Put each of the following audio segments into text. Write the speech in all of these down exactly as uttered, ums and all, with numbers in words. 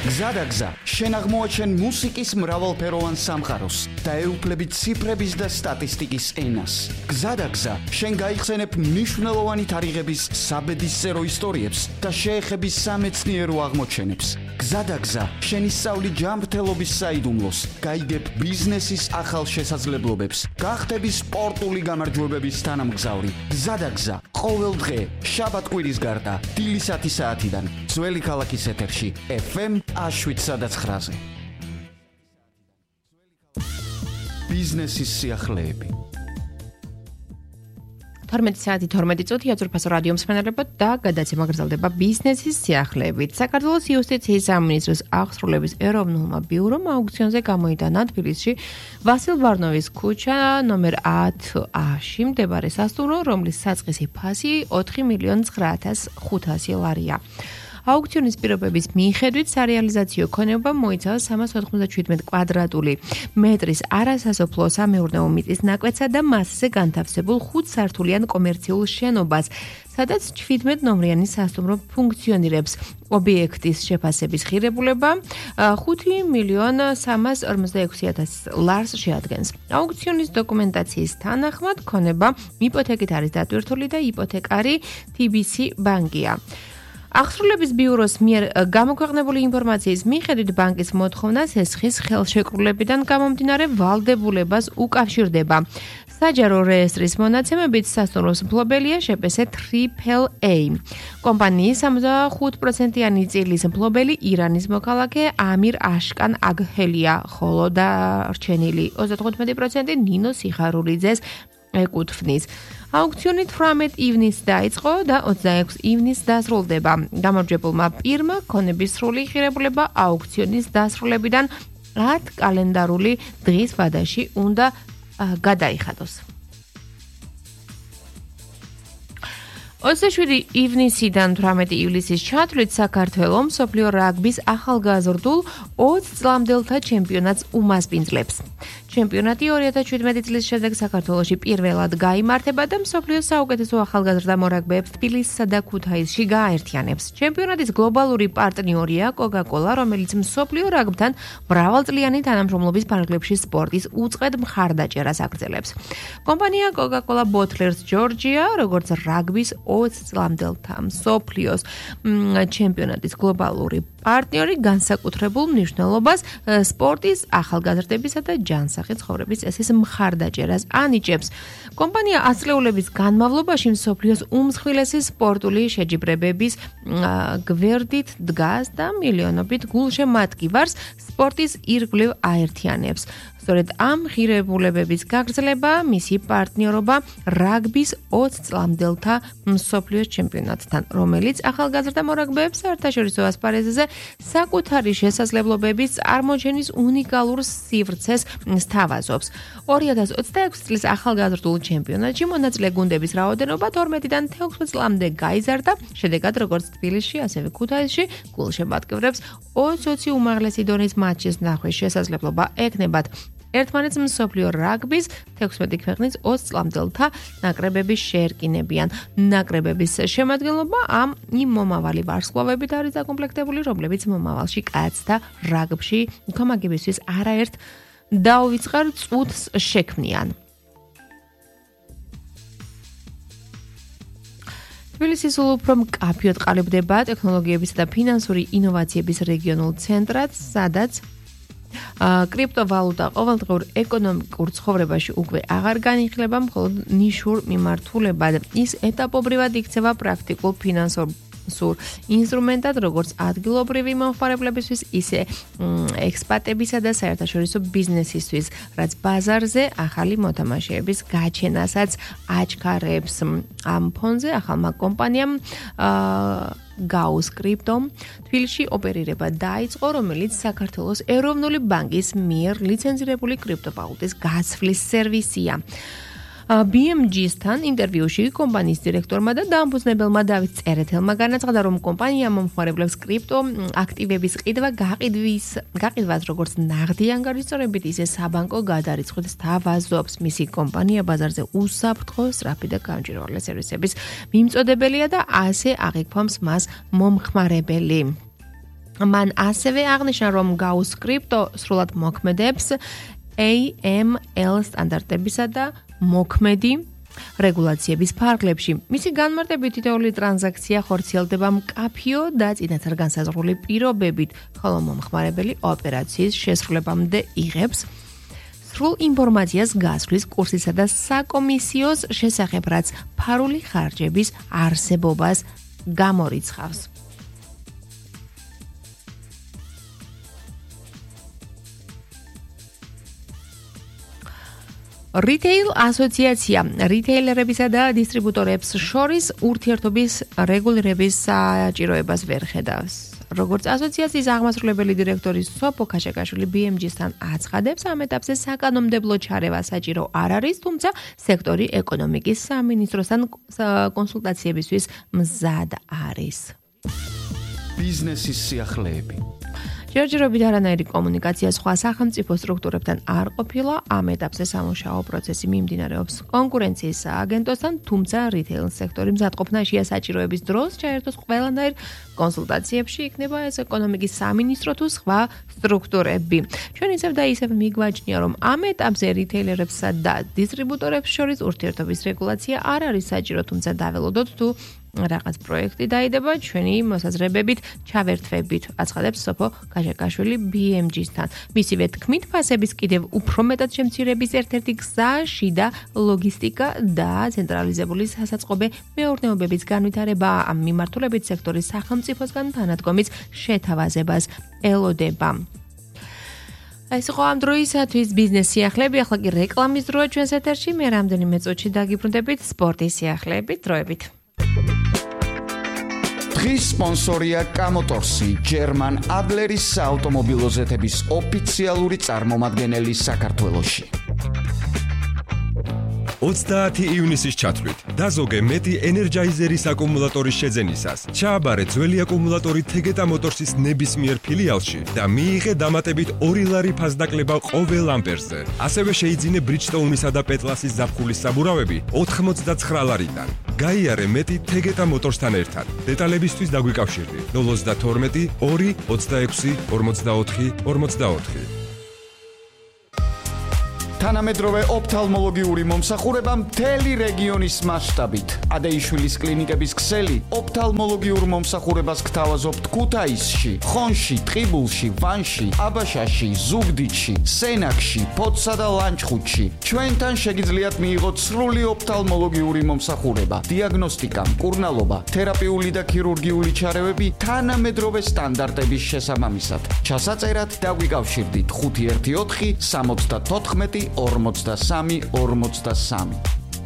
გზადაგზა, შენ აღმოაჩენ მუსიკის მრავალფეროვან სამყაროს და ეუფლები ციფრების და სტატისტიკის ენას. გზადაგზა, შენ გაიხსენებ მნიშვნელოვანი თარიღების საბედისწერო ისტორიებს და შეეხები სამეცნიერო აღმოჩენებს. გზადაგზა, შენ ისწავლი ჯანმრთელობის საიდუმლოს, გაიგებ ბიზნესის ახალ შესაძლებლობებს, გახდები სპორტული გამარჯვებების თანამგზავრი. გზადაგზა, ყოველ დღე, შაბათ-კვირის გარდა, დილისათი საათიდან, ძველი ქალაქის ეთერში, ეფ ემ შვიდ ცხრაზე. ბიზნესის სიახლეები. თორმეტი საათი თორმეტი წუთი აზერბაიჯანის რადიო მსმენელებო და გადაცემა გრძელდება ბიზნესის სიახლეებით. საქართველოს იუსტიციის სამინისტროს აღსრულების ეროვნულმა ბიურომ აუქციონზე გამოიტანა თბილისში ვასილ ვარნოვის ქუჩა ნომერ ათ A-ში მდებარე სასტუმრო, რომლის საწყისი ფასი ოთხი მილიონი ცხრა ათას ხუთასი ლარია. აუქციონის პირობების მიხედვით სარეალიზაციო ქონება მოიცავს სამას ოთხმოცდაშვიდმეტი კვადრატული მეტრის არასასოფლო სამეურნეო მიწის ნაკვეთსა და მასზე განთავსებულ ხუთსართულიან კომერციულ შენობას, სადაც შვიდმეტ ნომრიანი სასტუმრო ფუნქციონირებს. ობიექტის შეფასების ღირებულება ხუთი მილიონი სამას ორმოცდაექვსი ათას ლარს შეადგენს. აუქციონის დოკუმენტაციის თანახმად ქონება იპოთეკით არის დატვირთული და იპოთეკარი თი ბი სი ბანკია. აღსრულების ბიუროს მიერ გამოქვეყნებული ინფორმაციის მიხედვით ბანკის მოთხოვნა სესხის ხელშეკრულებიდან გამომდინარე ვალდებულებას უკავშირდება. საჯარო რეესტრის მონაცემებით სასტუმროს მფლობელია შეპესე ტრიპლ ეი. კომპანიის სამოცდახუთპროცენტიანი წილის მფლობელი ირანის მოქალაქე ამირ აშკან აგჰელია, ხოლო დარჩენილი ოცდათხუთმეტი პროცენტი ნინო სიხარულიძეს ეკუთვნის. აუქციონი თვრამეტი ივნისს დაიწყო და ოცდაექვსი ივნისს დასრულდება. გამარჯვებულმა პირმა ქონების სრული ღირებულება აუქციონის დასრულებიდან ათ კალენდარული დღის ვადაში უნდა გადაიხადოს. ოცდაშვიდი ივნისიდან თვრამეტი ივლისის ჩათვლით საქართველო მსოფლიო რაგბის ახალგაზრდულ ოცი წლამდელთა ჩემპიონატს უმასპინძლებს. ჩემპიონატი ორი ათას შვიდმეტი წლის შემდეგ საქართველოში პირველად გაიმართება და მსოფლიოს საუკეთესო ახალგაზრდა მორაგბეებს თბილისსა და ქუთაისში გააერთიანებს. ჩემპიონატის გლობალური პარტნიორია კოკა-კოლა, რომელიც მსოფლიო რაგბთან მრავალწლიანი თანამშრომლობის ფარგლებში სპორტის უწყედ მხარდაჭერას აგრძელებს. კომპანია კოკა-კოლა ბოთლერს ჯორჯია, როგორც რაგბის ოცი წლამდელთა მსოფლიოს ჩემპიონატის გლობალური პარტნიორი განსაკუთრებულ მნიშვნელობას სპორტის ახალგაზრდებისა და ჯანსაღი ცხოვრების წესის მხარდაჭერას ანიჭებს. კომპანია ათწლეულების განმავლობაში მსოფლიოს უმსხვილესი სპორტული შეჯიბრებების გვერდით დგას და მილიონობით გულშემატკივარს სპორტის ირგვლივ აერთიანებს. სწორედ ამ ღირებულებების გაგრძელება მისი პარტნიორობა რაგბის ოცი წლამდელთა მსოფლიოს ჩემპიონატთან, რომელიც ახალგაზრდა მორაგბეებს საერთაშორისო ასპარეზზე საკუთარი შესაძლებლობების წარმოჩენის უნიკალურ სივრცეს სთავაზობს. ორი ათას ოცდაექვსი წლის ახალგაზრდულ ჩემპიონატში მონაწილე გუნდების რაოდენობა თორმეტიდან თექვსმეტ წლამდე გაიზარდა, შედეგად როგორც თბილისში, ასევე ქუთაისში გულშემატკივრებს ოცი უმაღლესი დონის მატჩის ნახვის შესაძლებლობა ექნებათ. ერთმანეთს მსოფლიო რაგბის თექვსმეტი ქვეყნის ოცი წლამდელთა ნაკრებები შეერკინებიან. ნაკრებების შემადგენლობა ამ იმ მომავალი ვარსკვლავებით არის დაკომპლექტებული, რომლებიც მომავალში კაცთა რაგბში გამაგებისთვის არაერთ დაუვიწყარ წუთს შექმნიან. თბილისი სულ უფრო მკაფიოდ ყალიბდება ტექნოლოგიებისა და ფინანსური ინოვაციების რეგიონულ ცენტრად, სადაც კრიპტოვალუტა ყოველდღიურ ეკონომიკურ ცხოვრებაში უკვე აღარ განიხილება მხოლოდ ნიშურ მიმართულებად. ის ეტაპობრივად იქცევა პრაქტიკულ ფინანსურ ინსტრუმენტად, როგორც ადგილობრივი მომხმარებლებისთვის, ისე ექსპატებისა და საერთაშორისო ბიზნესისთვის, რაც ბაზარზე ახალი მოთამაშეების გაჩენასაც აჩქარებს. ამ ფონზე ახალმა კომპანიამ გაუს კრიპტომ თბილისში ოპერირება დაიწყო, რომელიც საქართველოს ეროვნული ბანკის მიერ ლიცენზირებული კრიპტოვალუტის გაცვლის სერვისია. ბი ემ ჯი-სთან ინტერვიუში კომპანიის დირექტორმა და დამფუძნებელმა დავით წერეთელმა განაცხადა, რომ კომპანია მომხმარებლებს კრიპტო აქტივების ყიდვა გაყიდვის გაყიდვას როგორც ნაღდი ანგარიშწორებით, ისე საბანკო გადარიცხვით სთავაზობს. მისი კომპანია ბაზარზე უსაფრთხო, სწრაფი და გამჭვირვალე სერვისების მიმწოდებელია და ასე აღიქვამს მას მომხმარებელი. მან ასევე აღნიშნა, რომ გაუს კრიპტო სრულად მოქმედებს A M L სტანდარტებისა და მოქმედი რეგულაციების ფარგლებში. მისი განმარტებით თითოეული ტრანზაქცია ხორციელდება მკაფიო და წინასწარ განსაზღვრული პირობებით, ხოლო მომხმარებელი ოპერაციის შესრულებამდე იღებს სრულ ინფორმაციას გასვლის კურსისა და საკომისიოს შესახებ, რაც ფარული ხარჯების არსებობას გამორიცხავს. რიტეილ ასოციაცია რიტეილერებისა და დისტრიბუტორებს შორის ურთიერთობის რეგულირების საჭიროებას ვერ ხედავს. როგორც ასოციაციის აღმასრულებელი დირექტორი სოფო ქაშაკაშვილი B M G-სთან აცხადებს, ამ ეტაპზე საკანონმდებლო ჩარევა საჭირო არ არის, თუმცა სექტორი ეკონომიკის სამინისტროსთან კონსულტაციებისთვის მზად არის. ბიზნესის სიახლეები. ჯერჯერობით არანაირი კომუნიკაცია სხვა სახელმწიფო სტრუქტურებთან არ ყოფილა, ამ ეტაპზე სამუშაო პროცესი მიმდინარეობს კონკურენციის სააგენტოსთან, თუმცა რიტეილ სექტორი მზადყოფნაშია საჭიროების დროს ჩაერთოს ყველანაირ კონსულტაციებში იქნება ეს ეკონომიკის სამინისტრო თუ სხვა სტრუქტურები. ჩვენ ისევ და ისევ მიგვაჩნია, რომ ამ ეტაპზე რიტეილერებსა და დისტრიბუტორებს შორის ურთიერთობის რეგულაცია არ არის საჭირო, თუმცა დაველოდოთ თუ რაღაც პროექტი დაიდება ჩვენი მოსაზრებებით ჩავერთვებით, აცხადებს სოფო ქაშაკაშვილი B M G-სთან. მისივე თქმით, ფასების კიდევ უფრო მეტად შემცირების ერთ-ერთი გზა შიდა ლოგისტიკა და ცენტრალიზებული სასაწყობე მეურნეობების განვითარება, ამ მიმართულებით სექტორის სახელმწიფოსგან თანადგომის შეთავაზებას ელოდება. ეს იყო ამ დროისათვის ბიზნეს სიახლეები, ახლა კი რეკლამის დროა ჩვენს ეთერში, მე რამდენიმე წუთში დაგიბრუნდებით სპორტის სიახლეებით, დროებით. დღის სპონსორია კამოტორსი, ჯერმან ადლერის საავტომობილო ზეთების ოფიციალური წარმომადგენელი საქართველოში. ოცდაათი ივნისის ჩათვლით დაზოგე მეტი ენერჯაიზერის აკუმულატორის შეძენისას. ჩააბარე ძველი აკუმულატორი თეგეტა მოტორსის ნებისმიერ ფილიალში და მიიღე დამატებით ორი ლარი ფასდაკლება ყოველ ამპერზე. ასევე შეიძინე ბრიჯსტოუნისა და პეტლასის ზაფხულის საბურავები ოთხმოცდაცხრა ლარიდან. გაიარე მეტი თეგეტა მოტორსთან ერთად. დეტალებისთვის დაგვიკავშირდით ნულ ოცდათორმეტი ორი ოცდაექვსი ორმოცდაოთხი ორმოცდაოთხი. თანამედროვე ოფთალმოლოგიური მომსახურება მთელი რეგიონის მასშტაბით. ადეიშვილის კლინიკების ქსელი ოფთალმოლოგიურ მომსახურებას გთავაზობთ ქუთაისში, ხონში, ტყიბულში, ვანში, აბაშაში, ზუგდიდში, სენაკში, ფოთსა და ლანჩხუთში. ჩვენთან შეგიძლიათ მიიღოთ სრული ოფთალმოლოგიური მომსახურება, დიაგნოსტიკა, მკურნალობა, თერაპიული და ქირურგიული ჩარევები თანამედროვე სტანდარტების შესაბამისად. ჩასაწერად დაგვიკავშირდით ხუთი ერთი ოთხი სამოცდათოთხმეტი ორმოცდასამი ორმოცდასამი.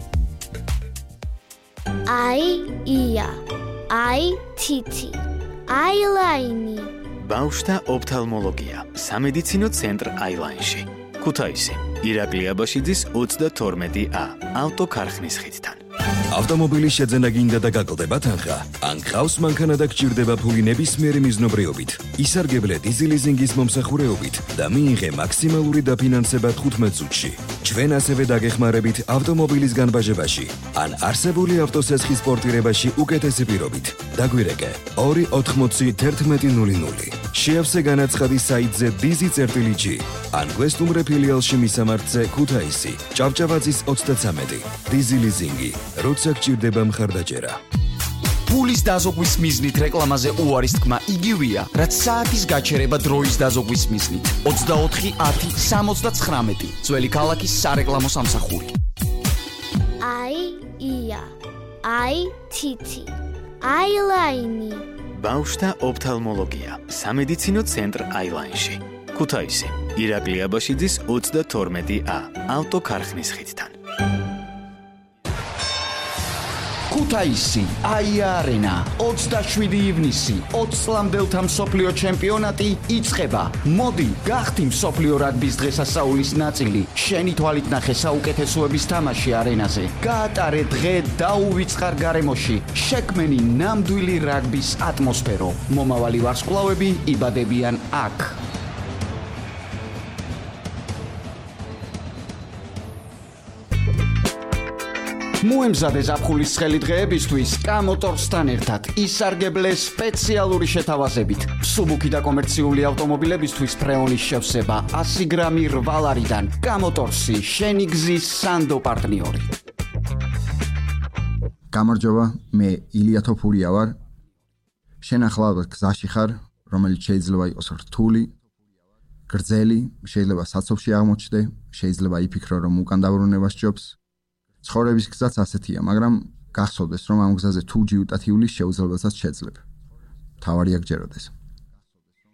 აი ია, აი თითი, აილაინი. ბავშვთა ოფთალმოლოგია, სამედიცინო ცენტრ აილაინში. ქუთაისი, ირაკლი აბაშიძის ოცდათორმეტი A, ავტოქარხნის ხიდთან. ავტომობილის შეძენა გინდა და გაკლდება თანხა, ან გყავს მანქანა და გჭირდება ფული ნებისმიერი მიზნობრიობით, ისარგებლე დიზელიზინგის მომსახურეობით და მიიღე მაქსიმალური დაფინანსება თხუთმეტ წუთში. ჩვენ ასევე დაგეხმარებით ავტომობილის განბაჟებაში, ან არსებული ავტოსესხის პორტირებაში უკეთესი პირობით. დაგვირეკე ორი ოთხმოცი თერთმეტი ნული ნული. შეავსე განაცხადი საიტზე დიზი წერტილი ჯი, ან გვესტუმრე ფილიალში მისამართზე ქუთაისი, ჭავჭავაძის ოცდაცამეტი. დიზი ლიზინგი, როცა გჭირდება მხარდაჭერა. ფულის დაზოგვის მიზნით რეკლამაზე უარის თქმა იგივეა, რაც საათის გაჩერება დროის დაზოგვის მიზნით. ოცდაოთხი ათი სამოცდაცხრამეტი. ძველი ქალაქის სარეკლამო სამსახური. აი ია, აი თითი, აილაინი. ბავშვთა ოფთალმოლოგია, სამედიცინო ცენტრ აილაინში. ქუთაისი, ირაკლი აბაშიძის ოცდათორმეტი A, ავტოქარხნის ხიდთან. ქუთაისი, აია არენა, ოცდაშვიდი ივნისი, ოცი წლამდელთა მსოფლიო ჩემპიონატი იწყება. მოდი, გახდი მსოფლიო რაგბის დღესასწაულის ნაწილი. შენი თვალით ნახე საუკეთესოების თამაში არენაზე. გაატარე დღე დაუვიწყარ გარემოში. შექმენი ნამდვილი რაგბის ატმოსფერო. მომავალი ვარსკვლავები იბადებიან აქ. მოემზადე ზაფხულის ცხელი დღეებისთვის კამოტორსთან ერთად ისარგებლე სპეციალური შეთავაზებით. მსუბუქი და კომერციული ავტომობილებისთვის ფრეონის შევსება ასი გრამი რვა ლარიდან. კამოტორსი, შენი გზის სანდო პარტნიორი. გამარჯობა, მე ილია თოფურია ვარ. შენ ახლა გზაში ხარ, რომელიც შეიძლება იყოს რთული, გრძელი, შეიძლება საცობში აღმოჩნდე, შეიძლება იფიქრო, რომ უკან დაბრუნება სჯობს. ცხოვრების გზაც ასეთია, მაგრამ გახსოვდეს, რომ ამ გზაზე თუ ჯიუტათიulis შეუძლებელსაც შეძლებ. თავარია გჯეროდეს.